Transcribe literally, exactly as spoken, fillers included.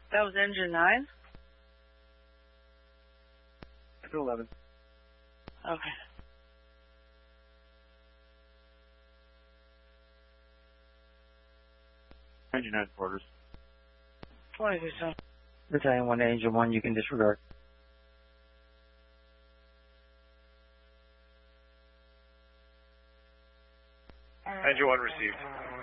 That was engine nine? two eleven. Okay. Engine nine quarters. twenty-two, son. Battalion one, Angel one, you can disregard. Engine one received.